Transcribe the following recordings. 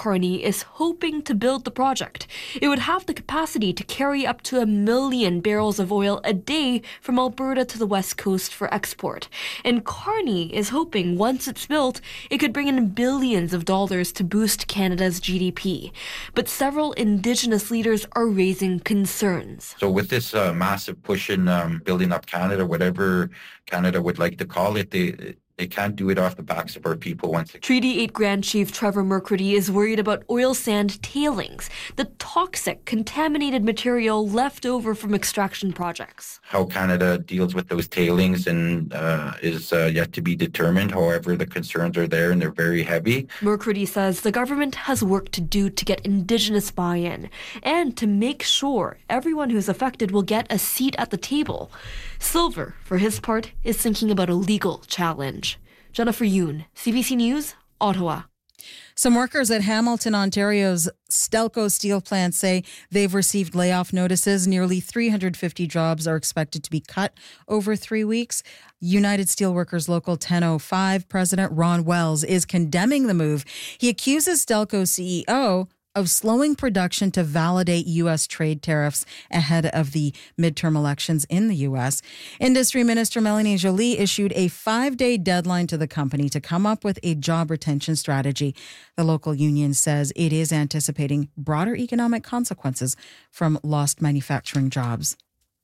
Carney is hoping to build the project. It would have the capacity to carry up to 1 million barrels of oil a day from Alberta to the west coast for export. And Carney is hoping once it's built, it could bring in billions of dollars to boost Canada's GDP. But several Indigenous leaders are raising concerns. So with this massive push in building up Canada, whatever Canada would like to call it, they can't do it off the backs of our people once again. Treaty 8 Grand Chief Trevor McCurdy is worried about oil sand tailings, the toxic, contaminated material left over from extraction projects. How Canada deals with those tailings and is yet to be determined. However, the concerns are there and they're very heavy. McCurdy says the government has work to do to get Indigenous buy-in and to make sure everyone who's affected will get a seat at the table. Silver, for his part, is thinking about a legal challenge. Jennifer Yoon, CBC News, Ottawa. Some workers at Hamilton, Ontario's Stelco steel plant say they've received layoff notices. Nearly 350 jobs are expected to be cut over 3 weeks. United Steelworkers Local 1005 President Ron Wells is condemning the move. He accuses Stelco's CEO of slowing production to validate U.S. trade tariffs ahead of the midterm elections in the U.S. Industry Minister Melanie Joly issued a 5-day deadline to the company to come up with a job retention strategy. The local union says it is anticipating broader economic consequences from lost manufacturing jobs.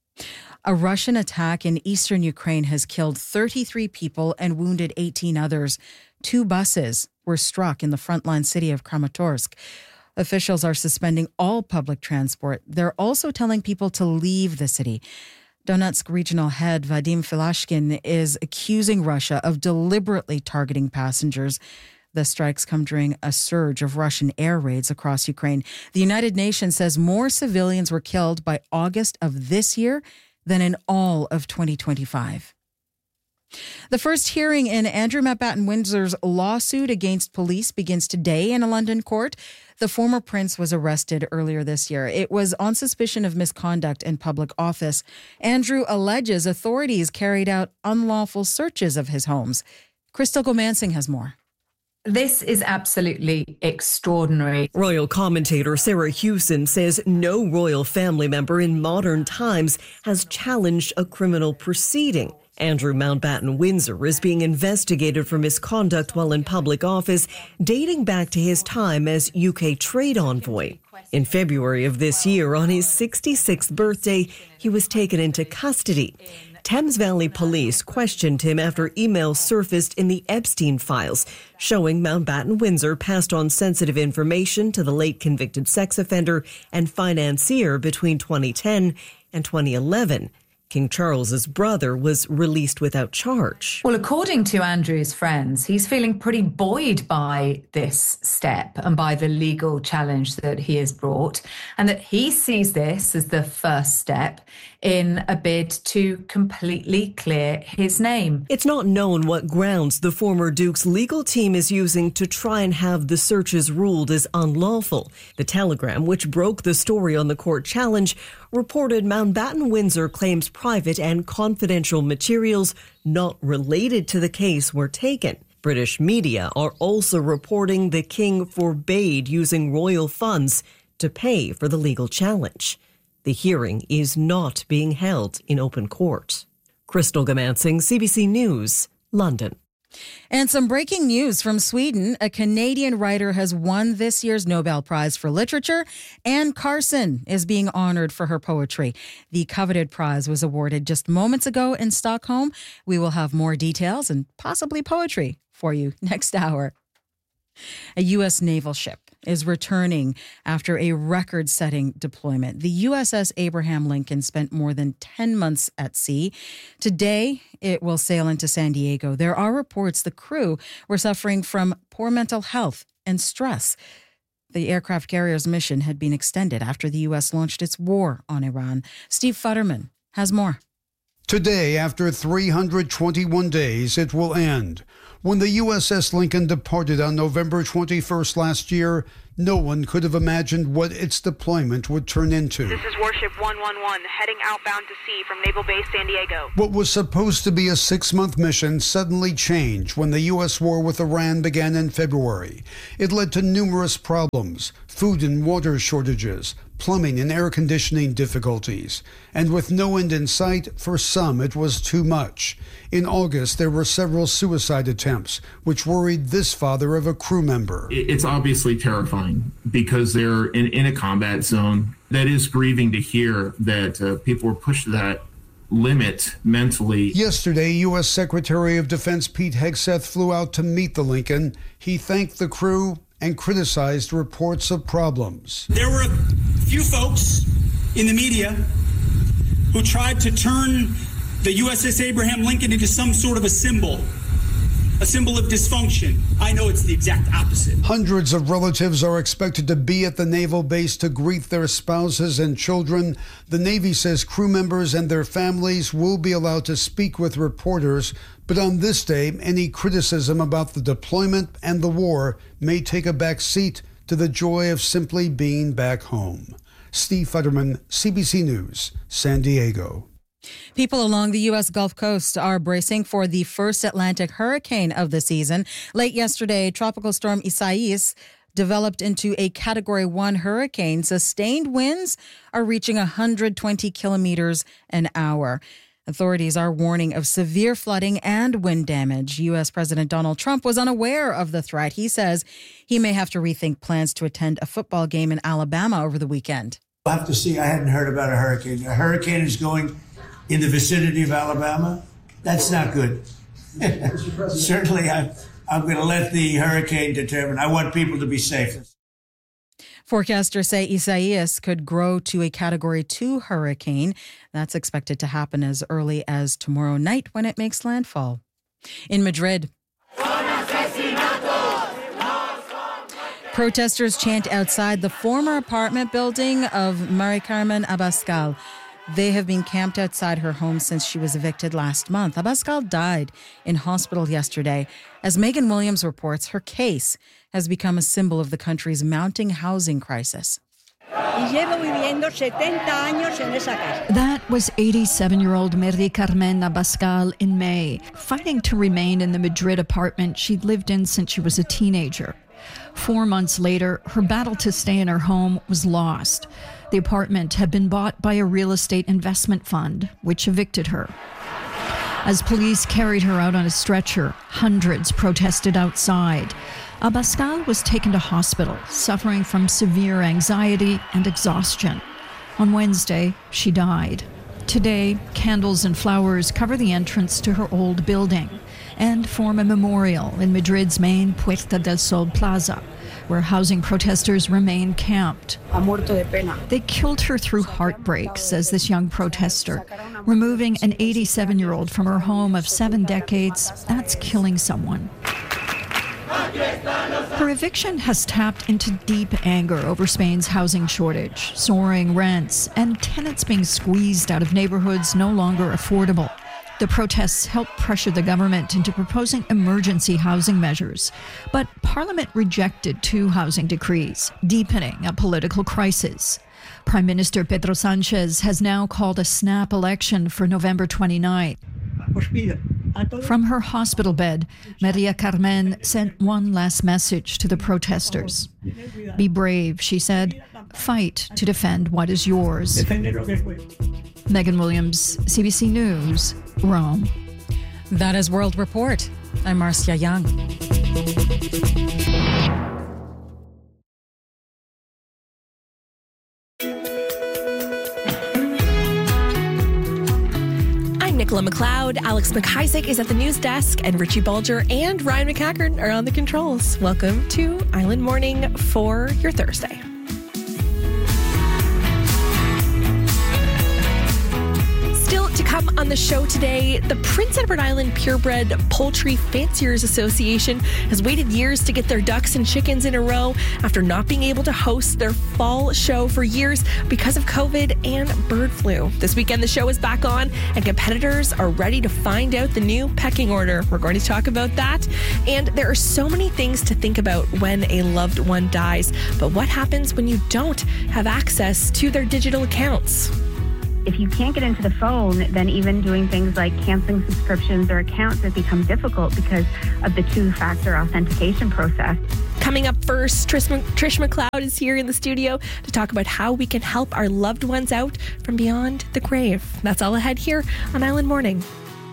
A Russian attack in eastern Ukraine has killed 33 people and wounded 18 others. 2 buses were struck in the frontline city of Kramatorsk. Officials are suspending all public transport. They're also telling people to leave the city. Donetsk regional head Vadim Filashkin is accusing Russia of deliberately targeting passengers. The strikes come during a surge of Russian air raids across Ukraine. The United Nations says more civilians were killed by August of this year than in all of 2025. The first hearing in Andrew Mountbatten Windsor's lawsuit against police begins today in a London court. The former prince was arrested earlier this year. It was on suspicion of misconduct in public office. Andrew alleges authorities carried out unlawful searches of his homes. Crystal Gomansing has more. This is absolutely extraordinary. Royal commentator Sarah Hewson says no royal family member in modern times has challenged a criminal proceeding. Andrew Mountbatten Windsor is being investigated for misconduct while in public office, dating back to his time as UK trade envoy. In February of this year, on his 66th birthday, he was taken into custody. Thames Valley Police questioned him after emails surfaced in the Epstein files, showing Mountbatten Windsor passed on sensitive information to the late convicted sex offender and financier between 2010 and 2011. King Charles's brother was released without charge. Well, according to Andrew's friends, he's feeling pretty buoyed by this step and by the legal challenge that he has brought, and that he sees this as the first step in a bid to completely clear his name. It's not known what grounds the former Duke's legal team is using to try and have the searches ruled as unlawful. The Telegram, which broke the story on the court challenge, reported Mountbatten Windsor claims private and confidential materials not related to the case were taken. British media are also reporting the king forbade using royal funds to pay for the legal challenge. The hearing is not being held in open court. Crystal Gomansing, CBC News, London. And some breaking news from Sweden. A Canadian writer has won this year's Nobel Prize for Literature. Anne Carson is being honored for her poetry. The coveted prize was awarded just moments ago in Stockholm. We will have more details and possibly poetry for you next hour. A U.S. naval ship is returning after a record-setting deployment. The USS Abraham Lincoln spent more than 10 months at sea. Today, it will sail into San Diego. There are reports the crew were suffering from poor mental health and stress. The aircraft carrier's mission had been extended after the U.S. launched its war on Iran. Steve Futterman has more. Today, after 321 days, it will end. When the USS Lincoln departed on November 21st last year, no one could have imagined what its deployment would turn into. This is Warship 111, heading outbound to sea from Naval Base San Diego. What was supposed to be a 6-month mission suddenly changed when the U.S. war with Iran began in February. It led to numerous problems, food and water shortages, plumbing and air conditioning difficulties. And with no end in sight, for some it was too much. In August, there were several suicide attempts, which worried this father of a crew member. It's obviously terrifying because they're in a combat zone. That is grieving to hear that people were pushed to that limit mentally. Yesterday, U.S. Secretary of Defense Pete Hegseth flew out to meet the Lincoln. He thanked the crew and criticized reports of problems. There were a few folks in the media who tried to turn the USS Abraham Lincoln into some sort of a symbol of dysfunction. I know it's the exact opposite. Hundreds of relatives are expected to be at the naval base to greet their spouses and children. The Navy says crew members and their families will be allowed to speak with reporters, but on this day, any criticism about the deployment and the war may take a back seat to the joy of simply being back home. Steve Futterman, CBC News, San Diego. People along the U.S. Gulf Coast are bracing for the first Atlantic hurricane of the season. Late yesterday, Tropical Storm Isaias developed into a Category 1 hurricane. Sustained winds are reaching 120 kilometers an hour. Authorities are warning of severe flooding and wind damage. U.S. President Donald Trump was unaware of the threat. He says he may have to rethink plans to attend a football game in Alabama over the weekend. We'll have to see. I hadn't heard about a hurricane. A hurricane is going in the vicinity of Alabama. That's not good. Certainly, I'm going to let the hurricane determine. I want people to be safe. Forecasters say Isaias could grow to a Category 2 hurricane. That's expected to happen as early as tomorrow night when it makes landfall. In Madrid, protesters chant outside the former apartment building of Mari Carmen Abascal. They have been camped outside her home since she was evicted last month. Abascal died in hospital yesterday. As Megan Williams reports, her case has become a symbol of the country's mounting housing crisis. That was 87-year-old Mari Carmen Abascal in May, fighting to remain in the Madrid apartment she'd lived in since she was a teenager. 4 months later, her battle to stay in her home was lost. The apartment had been bought by a real estate investment fund, which evicted her. As police carried her out on a stretcher, hundreds protested outside. Abascal was taken to hospital, suffering from severe anxiety and exhaustion. On Wednesday, she died. Today, candles and flowers cover the entrance to her old building and form a memorial in Madrid's main Puerta del Sol Plaza, where housing protesters remain camped. They killed her through heartbreak, says this young protester. Removing an 87-year-old from her home of 7 decades, that's killing someone. Her eviction has tapped into deep anger over Spain's housing shortage, soaring rents, and tenants being squeezed out of neighborhoods no longer affordable. The protests helped pressure the government into proposing emergency housing measures. But Parliament rejected 2 housing decrees, deepening a political crisis. Prime Minister Pedro Sanchez has now called a snap election for November 29th. From her hospital bed, Maria Carmen sent one last message to the protesters. Be brave, she said. Fight to defend what is yours. Megan Williams, CBC News, Rome. That is World Report. I'm Marcia Young. Nicola McLeod, Alex McIsaac is at the news desk, and Richie Bulger and Ryan McCackern are on the controls. Welcome to Island Morning for your Thursday. Still to come on the show today, the Prince Edward Island Purebred Poultry Fanciers Association has waited years to get their ducks and chickens in a row after not being able to host their fall show for years because of COVID and bird flu. This weekend, the show is back on and competitors are ready to find out the new pecking order. We're going to talk about that. And there are so many things to think about when a loved one dies. But what happens when you don't have access to their digital accounts? If you can't get into the phone, then even doing things like canceling subscriptions or accounts has become difficult because of the two-factor authentication process. Coming up first, Trish McLeod is here in the studio to talk about how we can help our loved ones out from beyond the grave. That's all ahead here on Island Morning.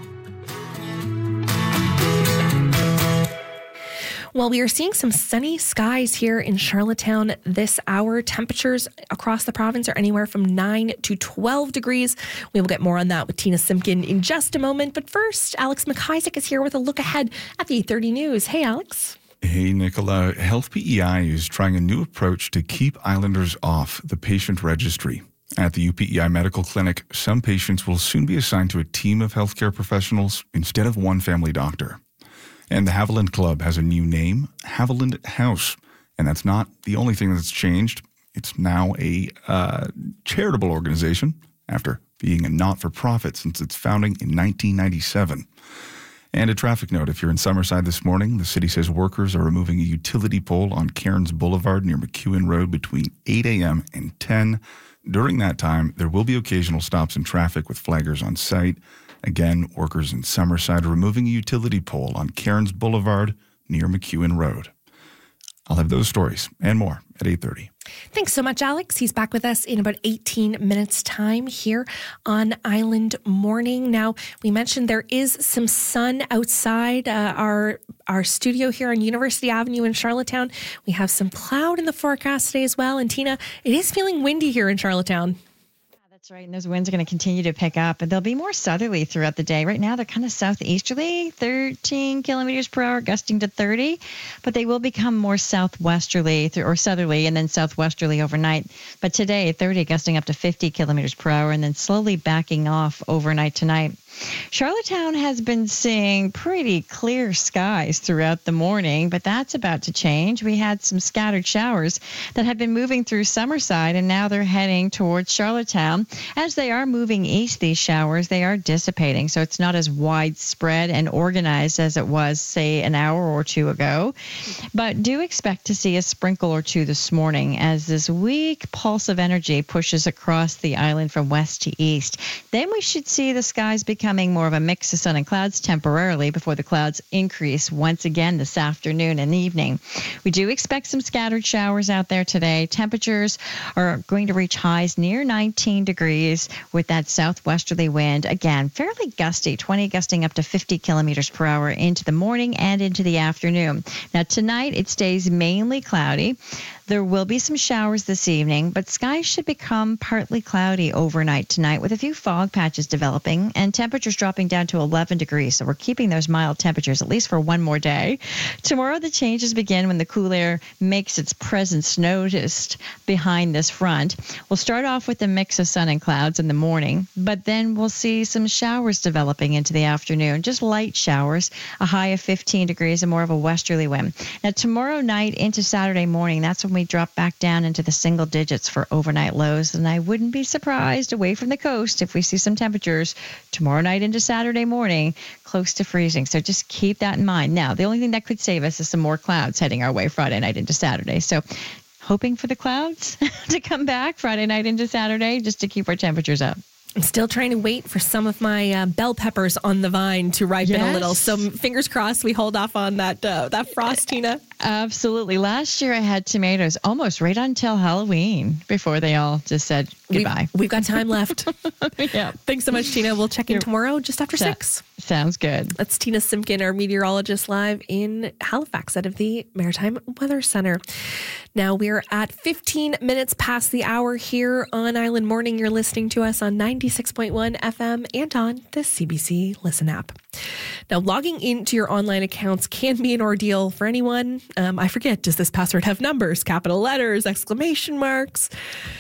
Well, we are seeing some sunny skies here in Charlottetown this hour. Temperatures across the province are anywhere from 9 to 12 degrees. We will get more on that with Tina Simpkin in just a moment. But first, Alex McIsaac is here with a look ahead at the 8:30 news. Hey, Alex. Hey, Nicola. Health PEI is trying a new approach to keep Islanders off the patient registry. At the UPEI Medical Clinic, some patients will soon be assigned to a team of healthcare professionals instead of one family doctor. And the Haviland Club has a new name, Haviland House. And that's not the only thing that's changed. It's now a charitable organization after being a not-for-profit since its founding in 1997. And a traffic note, if you're in Summerside this morning, the city says workers are removing a utility pole on Cairns Boulevard near McEwen Road between 8 a.m. and 10. During that time, there will be occasional stops in traffic with flaggers on site. Again, workers in Summerside are removing a utility pole on Cairns Boulevard near McEwen Road. I'll have those stories and more at 8:30. Thanks so much, Alex. He's back with us in about 18 minutes' time here on Island Morning. Now, we mentioned there is some sun outside our studio here on University Avenue in Charlottetown. We have some cloud in the forecast today as well. And Tina, it is feeling windy here in Charlottetown. That's right. And those winds are going to continue to pick up, and they'll be more southerly throughout the day. Right now, they're kind of southeasterly, 13 kilometers per hour, gusting to 30, but they will become more southwesterly or southerly and then southwesterly overnight. But today, 30 gusting up to 50 kilometers per hour and then slowly backing off overnight tonight. Charlottetown has been seeing pretty clear skies throughout the morning, but that's about to change. We had some scattered showers that have been moving through Summerside, and now they're heading towards Charlottetown. As they are moving east, these showers, they are dissipating, so it's not as widespread and organized as it was, say, an hour or two ago. But do expect to see a sprinkle or two this morning as this weak pulse of energy pushes across the island from west to east. Then we should see the skies becoming more of a mix of sun and clouds temporarily before the clouds increase once again this afternoon and evening. We do expect some scattered showers out there today. Temperatures are going to reach highs near 19 degrees with that southwesterly wind. Again, fairly gusty, 20 gusting up to 50 kilometers per hour into the morning and into the afternoon. Now tonight it stays mainly cloudy. There will be some showers this evening, but skies should become partly cloudy overnight tonight with a few fog patches developing and temperatures dropping down to 11 degrees. So we're keeping those mild temperatures at least for one more day. Tomorrow, the changes begin when the cool air makes its presence noticed behind this front. We'll start off with a mix of sun and clouds in the morning, but then we'll see some showers developing into the afternoon, just light showers, a high of 15 degrees and more of a westerly wind. Now, tomorrow night into Saturday morning, that's when we drop back down into the single digits for overnight lows. And I wouldn't be surprised away from the coast if we see some temperatures tomorrow night into Saturday morning close to freezing. So just keep that in mind. Now, the only thing that could save us is some more clouds heading our way Friday night into Saturday. So hoping for the clouds to come back Friday night into Saturday just to keep our temperatures up. I'm still trying to wait for some of my bell peppers on the vine to ripen a little. So fingers crossed we hold off on that frost, Tina. Absolutely. Last year I had tomatoes almost right until Halloween before they all just said goodbye. We've got time left. Yeah. Thanks so much, Tina. We'll check in tomorrow just after 6. Sounds good. That's Tina Simpkin, our meteorologist, live in Halifax out of the Maritime Weather Center. Now we're at 15 minutes past the hour here on Island Morning. You're listening to us on 96.1 FM and on the CBC Listen app. Now, logging into your online accounts can be an ordeal for anyone. I forget, does this password have numbers, capital letters, exclamation marks?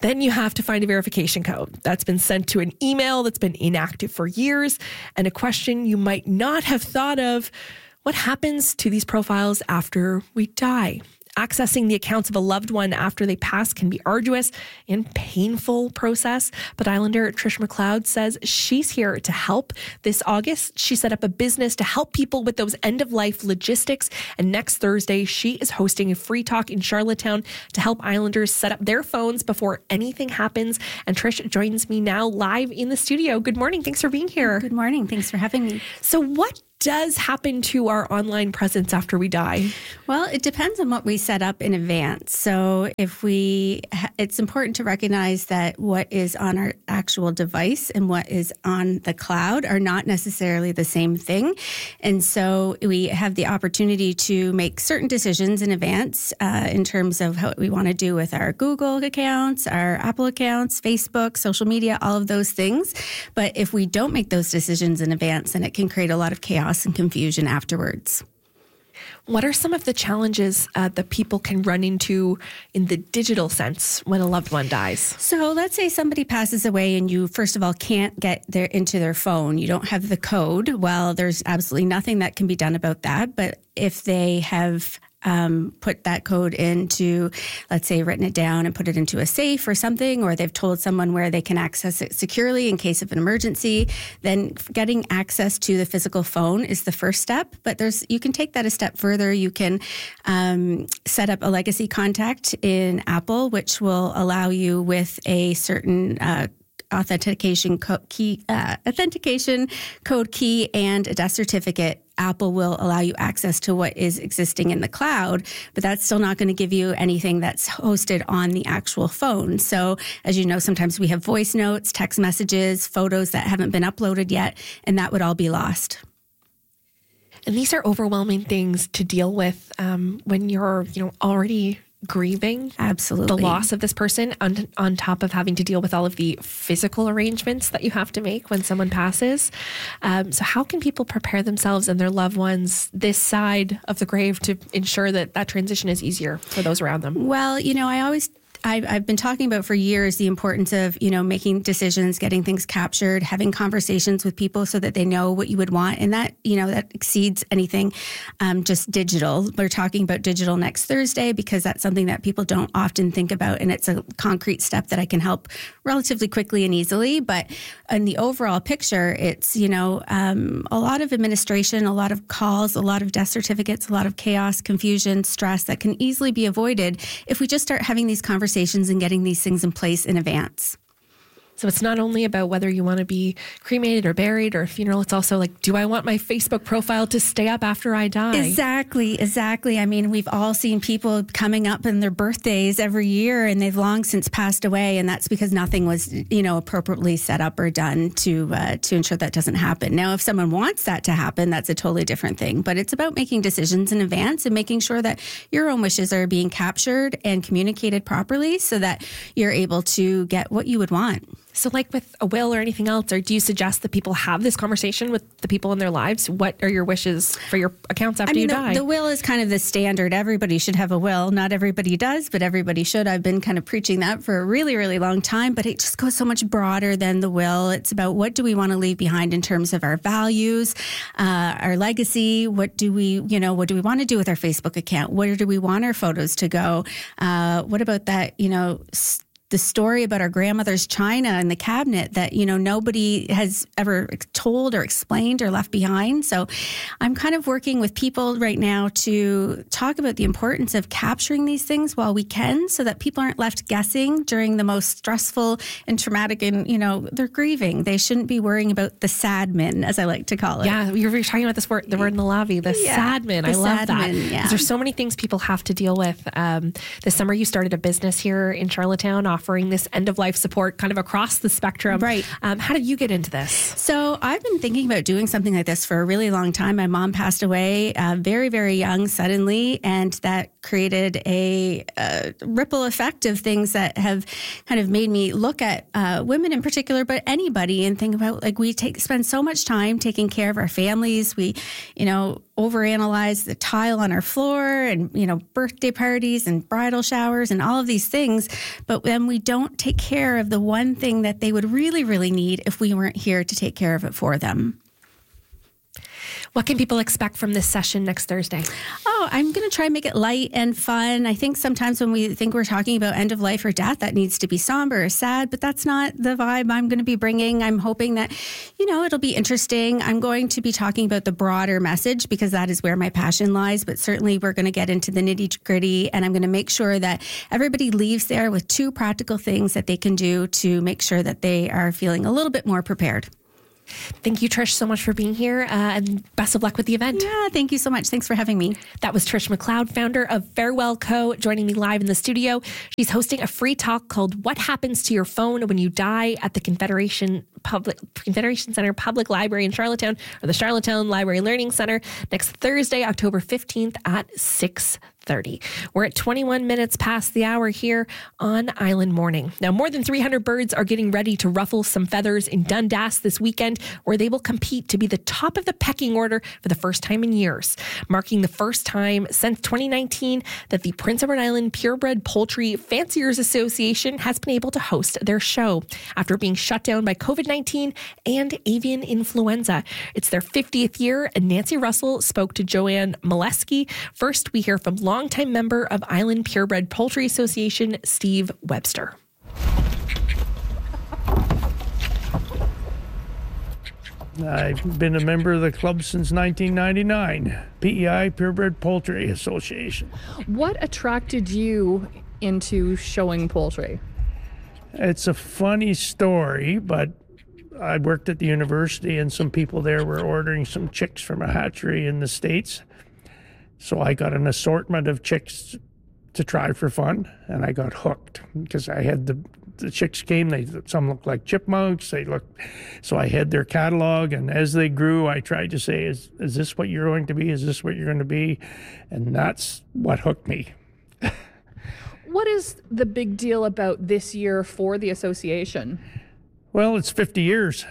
Then you have to find a verification code that's been sent to an email that's been inactive for years, and a question you might not have thought of: what happens to these profiles after we die? Accessing the accounts of a loved one after they pass can be arduous and painful process, but Islander Trish McLeod says she's here to help. This August, she set up a business to help people with those end-of-life logistics, and next Thursday, she is hosting a free talk in Charlottetown to help Islanders set up their phones before anything happens. And Trish joins me now live in the studio. Good morning. Thanks for being here. Good morning. Thanks for having me. So what does happen to our online presence after we die? Well, it depends on what we set up in advance. So it's important to recognize that what is on our actual device and what is on the cloud are not necessarily the same thing. And so we have the opportunity to make certain decisions in advance in terms of what we want to do with our Google accounts, our Apple accounts, Facebook, social media, all of those things. But if we don't make those decisions in advance, then it can create a lot of chaos and confusion afterwards. What are some of the challenges that people can run into in the digital sense when a loved one dies? So let's say somebody passes away and you, first of all, can't get into their phone. You don't have the code. Well, there's absolutely nothing that can be done about that. But if they have put that code into, let's say, written it down and put it into a safe or something, or they've told someone where they can access it securely in case of an emergency, then getting access to the physical phone is the first step. But you can take that a step further. You can set up a legacy contact in Apple, which will allow you with a certain authentication code key and a death certificate. Apple will allow you access to what is existing in the cloud, but that's still not going to give you anything that's hosted on the actual phone. So as you know, sometimes we have voice notes, text messages, photos that haven't been uploaded yet, and that would all be lost. And these are overwhelming things to deal with when you're, already grieving absolutely the loss of this person on top of having to deal with all of the physical arrangements that you have to make when someone passes. So how can people prepare themselves and their loved ones this side of the grave to ensure that transition is easier for those around them? Well, I've been talking about for years the importance of, making decisions, getting things captured, having conversations with people so that they know what you would want. And that, that exceeds anything just digital. We're talking about digital next Thursday because that's something that people don't often think about. And it's a concrete step that I can help relatively quickly and easily. But in the overall picture, it's, a lot of administration, a lot of calls, a lot of death certificates, a lot of chaos, confusion, stress that can easily be avoided if we just start having these conversations and getting these things in place in advance. So it's not only about whether you want to be cremated or buried or a funeral. It's also like, do I want my Facebook profile to stay up after I die? Exactly. I mean, we've all seen people coming up in their birthdays every year and they've long since passed away. And that's because nothing was, appropriately set up or done to ensure that doesn't happen. Now, if someone wants that to happen, that's a totally different thing. But it's about making decisions in advance and making sure that your own wishes are being captured and communicated properly so that you're able to get what you would want. So like with a will or anything else, or do you suggest that people have this conversation with the people in their lives? What are your wishes for your accounts after you die? The will is kind of the standard. Everybody should have a will. Not everybody does, but everybody should. I've been kind of preaching that for a really, really long time, but it just goes so much broader than the will. It's about what do we want to leave behind in terms of our values, our legacy. What do we want to do with our Facebook account? Where do we want our photos to go? What about that, the story about our grandmother's china in the cabinet that, nobody has ever told or explained or left behind. So I'm kind of working with people right now to talk about the importance of capturing these things while we can so that people aren't left guessing during the most stressful and traumatic and, they're grieving. They shouldn't be worrying about the sadmin, as I like to call it. Yeah, you were talking about this word, the word in the lobby, the sadmin. I love that. Yeah. There's so many things people have to deal with. This summer you started a business here in Charlottetown offering this end-of-life support kind of across the spectrum. Right. How did you get into this? So I've been thinking about doing something like this for a really long time. My mom passed away very, very young suddenly, and that created a ripple effect of things that have kind of made me look at women in particular, but anybody, and think about we spend so much time taking care of our families. We, overanalyze the tile on our floor and, birthday parties and bridal showers and all of these things. But then we don't take care of the one thing that they would really, really need if we weren't here to take care of it for them. What can people expect from this session next Thursday? Oh, I'm going to try and make it light and fun. I think sometimes when we think we're talking about end of life or death, that needs to be somber or sad, but that's not the vibe I'm going to be bringing. I'm hoping that, it'll be interesting. I'm going to be talking about the broader message because that is where my passion lies, but certainly we're going to get into the nitty gritty, and I'm going to make sure that everybody leaves there with 2 practical things that they can do to make sure that they are feeling a little bit more prepared. Thank you, Trish, so much for being here, and best of luck with the event. Yeah, thank you so much. Thanks for having me. That was Trish McLeod, founder of Farewell Co., joining me live in the studio. She's hosting a free talk called What Happens to Your Phone When You Die at the Confederation Center Public Library in Charlottetown, or the Charlottetown Library Learning Center, next Thursday, October 15th at 6:30. We're at 21 minutes past the hour here on Island Morning. Now, more than 300 birds are getting ready to ruffle some feathers in Dundas this weekend, where they will compete to be the top of the pecking order for the first time in years, marking the first time since 2019 that the Prince Edward Island Purebred Poultry Fanciers Association has been able to host their show after being shut down by COVID-19 and avian influenza. It's their 50th year, and Nancy Russell spoke to Joanne Molesky. First, we hear from longtime member of Island Purebred Poultry Association, Steve Webster. I've been a member of the club since 1999, PEI, Purebred Poultry Association. What attracted you into showing poultry? It's a funny story, but I worked at the university and some people there were ordering some chicks from a hatchery in the States. So I got an assortment of chicks to try for fun, and I got hooked because I had the chicks came, some looked like chipmunks, so I had their catalog, and as they grew, I tried to say, is this what you're going to be? Is this what you're going to be? And that's what hooked me. What is the big deal about this year for the association? Well, it's 50 years,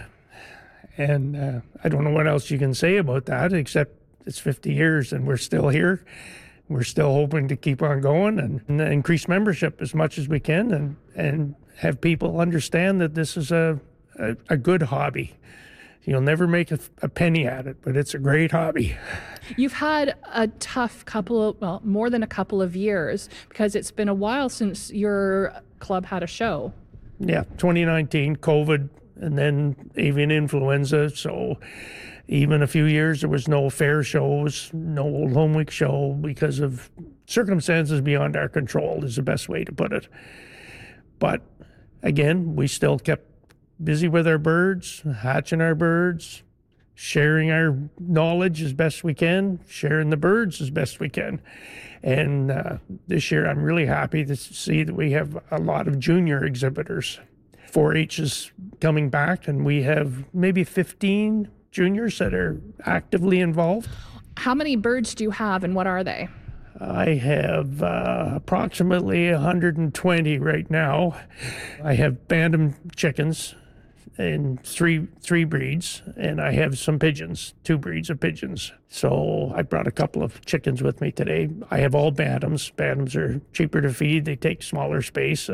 and I don't know what else you can say about that, except it's 50 years, and we're still here. We're still hoping to keep on going and increase membership as much as we can, and have people understand that this is a good hobby. You'll never make a penny at it, but it's a great hobby. You've had a tough more than a couple of years, because it's been a while since your club had a show. Yeah, 2019, COVID, and then avian influenza. So even a few years, there was no fair shows, no Old Home Week show, because of circumstances beyond our control is the best way to put it. But again, we still kept busy with our birds, hatching our birds, sharing our knowledge as best we can, sharing the birds as best we can. And this year, I'm really happy to see that we have a lot of junior exhibitors. 4-H is coming back, and we have maybe 15 juniors that are actively involved. How many birds do you have, and what are they? I have approximately 120 right now. I have bantam chickens in three breeds, and I have some pigeons, 2 breeds of pigeons. So I brought a couple of chickens with me today. I have all bantams. Bantams are cheaper to feed. They take smaller space,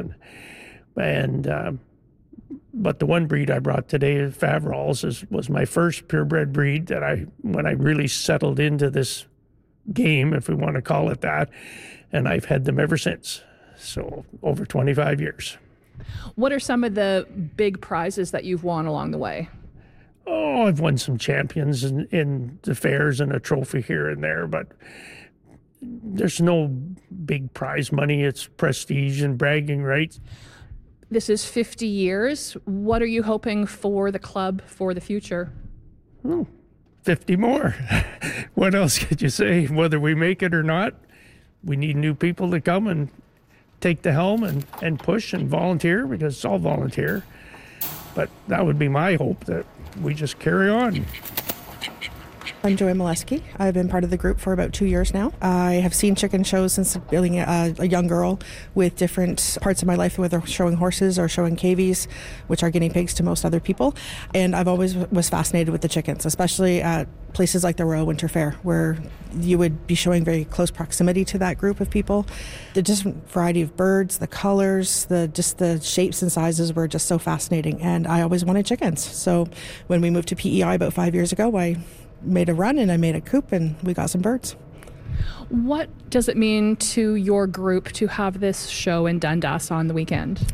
but the one breed I brought today, Faverolles, was my first purebred breed that when I really settled into this game, if we want to call it that, and I've had them ever since. So over 25 years. What are some of the big prizes that you've won along the way? Oh, I've won some champions in the fairs and a trophy here and there, but there's no big prize money. It's prestige and bragging rights. This is 50 years. What are you hoping for the club for the future? 50 more. What else could you say? Whether we make it or not, we need new people to come and take the helm and push and volunteer, because it's all volunteer. But that would be my hope, that we just carry on. I'm Joanne Molesky. I've been part of the group for about 2 years now. I have seen chicken shows since being a young girl with different parts of my life, whether showing horses or showing cavies, which are guinea pigs to most other people. And I've always was fascinated with the chickens, especially at places like the Royal Winter Fair, where you would be showing very close proximity to that group of people. The different variety of birds, the colors, the shapes and sizes were just so fascinating. And I always wanted chickens. So when we moved to PEI about 5 years ago, I made a run and I made a coop and we got some birds. What does it mean to your group to have this show in Dundas on the weekend?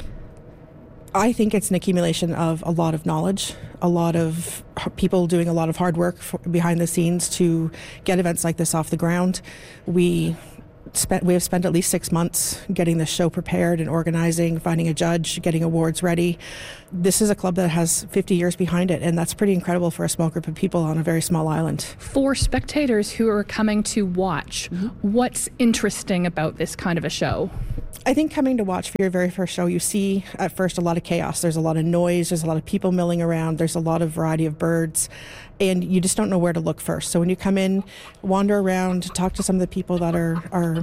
I think it's an accumulation of a lot of knowledge, a lot of people doing a lot of hard work behind the scenes to get events like this off the ground. We have spent at least 6 months getting the show prepared and organizing, finding a judge, getting awards ready. This is a club that has 50 years behind it, and that's pretty incredible for a small group of people on a very small island. For spectators who are coming to watch, what's interesting about this kind of a show? I think coming to watch for your very first show, you see at first a lot of chaos. There's a lot of noise, there's a lot of people milling around, there's a lot of variety of birds, and you just don't know where to look first. So when you come in, wander around, talk to some of the people that are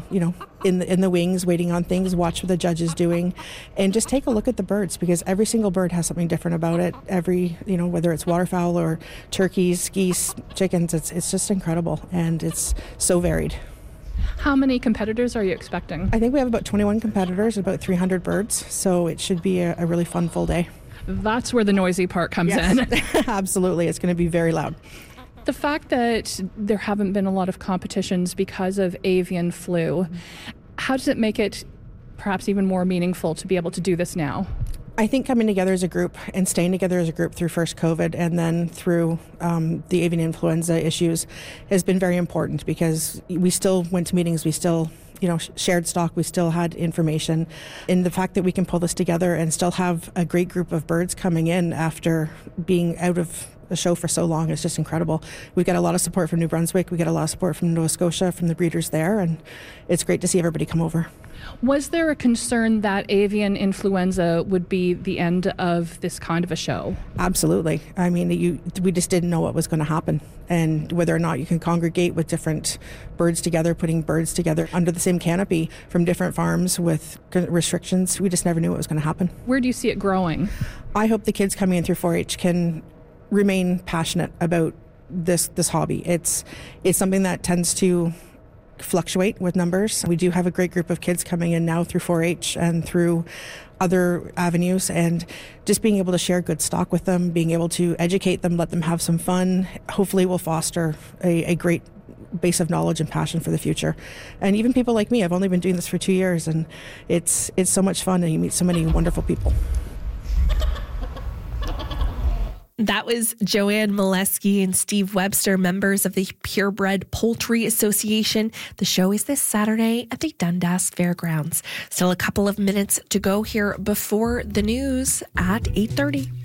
in the wings waiting on things, watch what the judge is doing, and just take a look at the birds, because every single bird has something different about it. Whether it's waterfowl or turkeys, geese, chickens, it's just incredible, and it's so varied. How many competitors are you expecting? I think we have about 21 competitors, about 300 birds, so it should be a really fun full day. That's where the noisy part comes in. Absolutely, it's going to be very loud. The fact that there haven't been a lot of competitions because of avian flu, how does it make it perhaps even more meaningful to be able to do this now? I think coming together as a group and staying together as a group through first COVID and then through the avian influenza issues has been very important, because we still went to meetings, we still shared stock, we still had information. And the fact that we can pull this together and still have a great group of birds coming in after being out of the show for so long is just incredible. We've got a lot of support from New Brunswick, we get a lot of support from Nova Scotia, from the breeders there, and it's great to see everybody come over. Was there a concern that avian influenza would be the end of this kind of a show? Absolutely. I mean, we just didn't know what was going to happen, and whether or not you can congregate with different birds together, putting birds together under the same canopy from different farms with restrictions. We just never knew what was going to happen. Where do you see it growing? I hope the kids coming in through 4-H can remain passionate about this hobby. It's something that tends to fluctuate with numbers. We do have a great group of kids coming in now through 4-H and through other avenues, and just being able to share good stock with them, being able to educate them, let them have some fun, hopefully will foster a great base of knowledge and passion for the future. And even people like me, I've only been doing this for 2 years, and it's so much fun, and you meet so many wonderful people. That was Joanne Molesky and Steve Webster, members of the Purebred Poultry Association. The show is this Saturday at the Dundas Fairgrounds. Still a couple of minutes to go here before the news at 8:30.